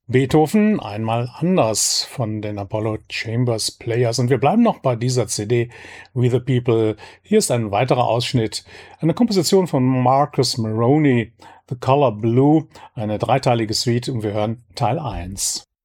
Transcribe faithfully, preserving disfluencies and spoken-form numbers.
Beethoven einmal anders von den Apollo Chambers Players. Und wir bleiben noch bei dieser C D We the People. Hier ist ein weiterer Ausschnitt, eine Komposition von Marcus Moroney, The Color Blue, eine dreiteilige Suite, und wir hören Teil eins.